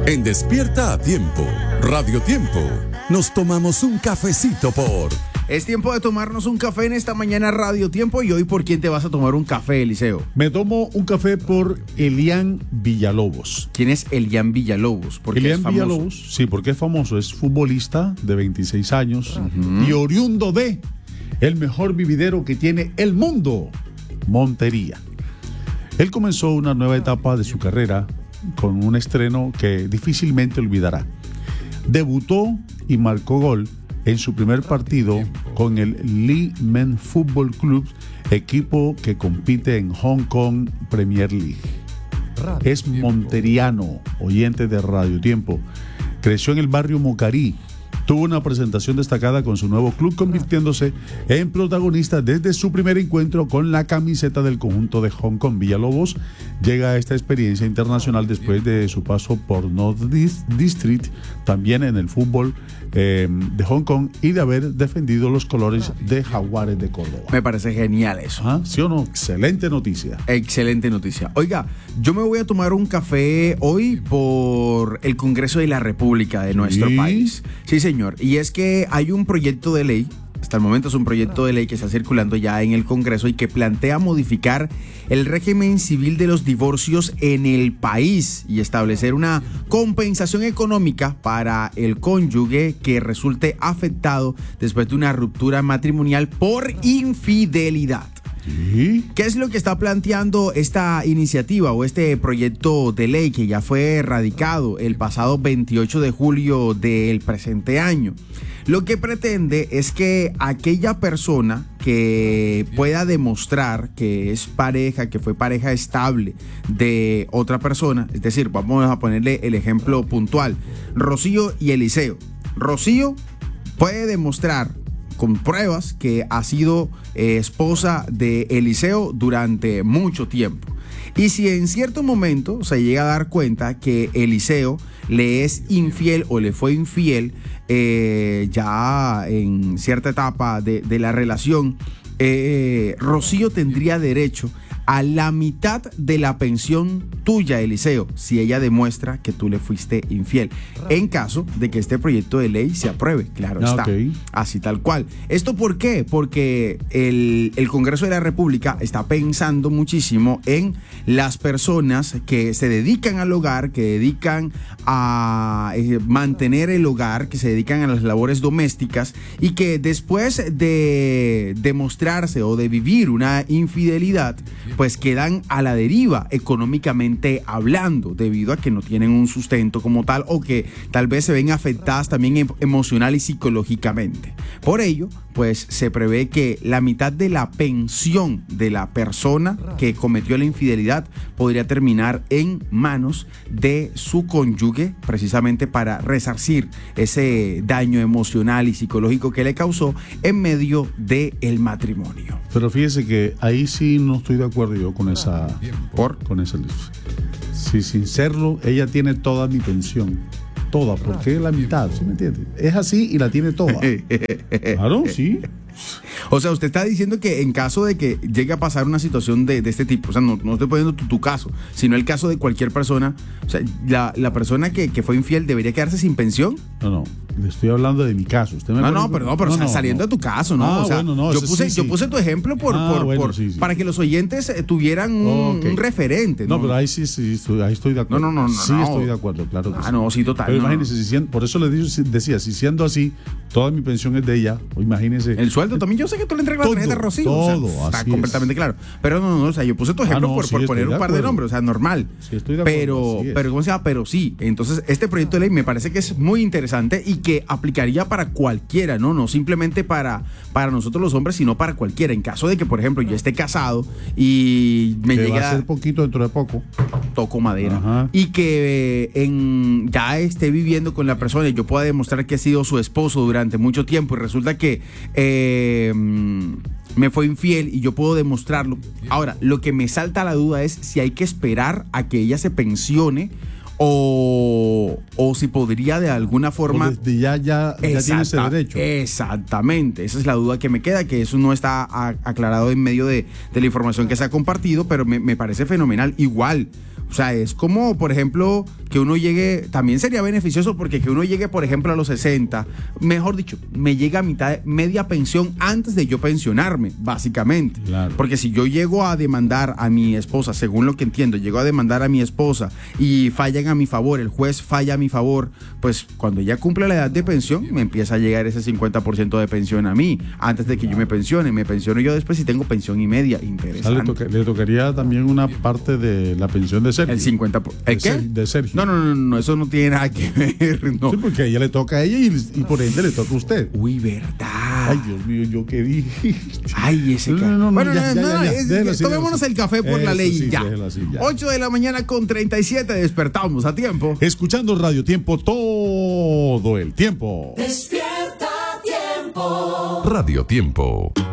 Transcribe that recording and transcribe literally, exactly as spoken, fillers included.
En Despierta a Tiempo, Radio Tiempo, nos tomamos un cafecito por... Es tiempo de tomarnos un café en esta mañana Radio Tiempo. Y hoy, ¿por quién te vas a tomar un café, Eliseo? Me tomo un café por Elian Villalobos. ¿Quién es Elian Villalobos? ¿Por qué Elian es famoso? Villalobos, sí, porque es famoso. Es futbolista de veintiséis años uh-huh. y oriundo de el mejor vividero que tiene el mundo, Montería. Él comenzó una nueva etapa de su carrera con un estreno que difícilmente olvidará. Debutó y marcó gol en su primer partido con el Lee Men Football Club, equipo que compite en Hong Kong Premier League. Es monteriano, oyente de Radio Tiempo. Creció en el barrio Mocarí. Tuvo una presentación destacada con su nuevo club, convirtiéndose en protagonista desde su primer encuentro con la camiseta del conjunto de Hong Kong. Villalobos llega a esta experiencia internacional después de su paso por North District, también en el fútbol eh, de Hong Kong, y de haber defendido los colores de Jaguares de Córdoba. Me parece genial eso. ¿Ah? ¿Sí o no? Excelente noticia. Excelente noticia. Oiga, yo me voy a tomar un café hoy por el Congreso de la República de nuestro ¿Sí? país. Sí, señor. Y es que hay un proyecto de ley, hasta el momento es un proyecto de ley que está circulando ya en el Congreso y que plantea modificar el régimen civil de los divorcios en el país y establecer una compensación económica para el cónyuge que resulte afectado después de una ruptura matrimonial por infidelidad. ¿Sí? ¿Qué es lo que está planteando esta iniciativa o este proyecto de ley que ya fue radicado el pasado veintiocho de julio del presente año? Lo que pretende es que aquella persona que pueda demostrar que es pareja, que fue pareja estable de otra persona, es decir, vamos a ponerle el ejemplo puntual, Rocío y Eliseo. Rocío puede demostrar con pruebas que ha sido eh, esposa de Eliseo durante mucho tiempo. Y si en cierto momento se llega a dar cuenta que Eliseo le es infiel o le fue infiel eh, ya en cierta etapa de, de la relación, eh, Rocío tendría derecho a la mitad de la pensión tuya, Eliseo, si ella demuestra que tú le fuiste infiel, en caso de que este proyecto de ley se apruebe, claro está, okay. Así tal cual. ¿Esto por qué? Porque el, el Congreso de la República está pensando muchísimo en las personas que se dedican al hogar, que dedican a eh, mantener el hogar, que se dedican a las labores domésticas y que después de demostrarse o de vivir una infidelidad, pues quedan a la deriva económicamente hablando, debido a que no tienen un sustento como tal o que tal vez se ven afectadas también em- emocional y psicológicamente. Por ello, pues se prevé que la mitad de la pensión de la persona que cometió la infidelidad podría terminar en manos de su cónyuge, precisamente para resarcir ese daño emocional y psicológico que le causó en medio del matrimonio. Pero fíjese que ahí sí no estoy de acuerdo yo con esa... ¿Por? Con esa... Sí, sin serlo, ella tiene toda mi pensión. Toda, porque es la mitad, ¿sí me entiende? Es así y la tiene toda. Claro, sí. O sea, usted está diciendo que en caso de que llegue a pasar una situación de, de este tipo, o sea, no, no estoy poniendo tu, tu caso, sino el caso de cualquier persona, o sea, la, la persona que, que fue infiel debería quedarse sin pensión. No, no, le estoy hablando de mi caso. Usted me no, pone... no, pero no, pero no, o sea, no, saliendo no. de tu caso, ¿no? Ah, o sea, bueno, no, yo, ese puse, sí, yo sí. puse tu ejemplo por, Ah, por, bueno, por sí, sí. para que los oyentes tuvieran un, Okay. un referente. No, ¿no? pero ahí sí, sí estoy, ahí estoy de acuerdo. No, no, no, no, Sí no. estoy de acuerdo, claro que Ah, sí. no, sí, total. Pero no, imagínese, no. si siendo, por eso le digo, decía, si siendo así, toda mi pensión es de ella, o imagínese. El sueldo también, yo sé que tú le entregas la Todo, tarjeta a Rocío. todo, o sea, está así completamente es. claro. Pero no, no, o sea, yo puse tu ejemplo Ah, no, por, sí, por estoy poner de un par de acuerdo. nombres, o sea, normal. Sí, estoy de acuerdo, pero, así es. pero, ¿cómo se llama? Pero sí. Entonces, este proyecto de ley me parece que es muy interesante y que aplicaría para cualquiera, ¿no? No simplemente para, para nosotros los hombres, sino para cualquiera. En caso de que, por ejemplo, yo esté casado y me que llegue va a ser poquito dentro de poco. toco madera, Ajá. y que eh, en, ya esté viviendo con la persona y yo pueda demostrar que he sido su esposo durante mucho tiempo y resulta que eh, me fue infiel y yo puedo demostrarlo. Ahora, lo que me salta a la duda es si hay que esperar a que ella se pensione o, o si podría de alguna forma... O desde ya, ya, ya tiene ese derecho. Exactamente, esa es la duda que me queda, que eso no está a, aclarado en medio de, de la información que se ha compartido, pero me, me parece fenomenal. Igual, o sea, es como, por ejemplo, que uno llegue, también sería beneficioso porque que uno llegue, por ejemplo, a los sesenta, mejor dicho, me llega a mitad de media pensión antes de yo pensionarme, básicamente. Claro. Porque si yo llego a demandar a mi esposa, según lo que entiendo, llego a demandar a mi esposa y fallan a mi favor, el juez falla a mi favor, pues cuando ella cumple la edad de pensión, me empieza a llegar ese cincuenta por ciento de pensión a mí, antes de que yo me pensione. Me pensiono yo después y tengo pensión y media. Interesante. O sea, le, toca, le tocaría también una parte de la pensión de Sergio. El cincuenta por ciento. ¿El de qué? Ser, de Sergio. No, no, no, no, eso no tiene nada que ver. No. Sí, porque a ella le toca a ella y, y por ende le toca a usted. Uy, verdad. Ay, Dios mío, ¿yo qué dije? Ay, ese café. No, no, no, bueno, ya, no, ya, no, ya, es, déjela así, tomémonos déjela el café por así. la ley Eso sí, ya. déjela así, ya. ocho de la mañana con treinta y siete, despertamos a tiempo. Escuchando Radio Tiempo todo el tiempo. Despierta Tiempo. Radio Tiempo.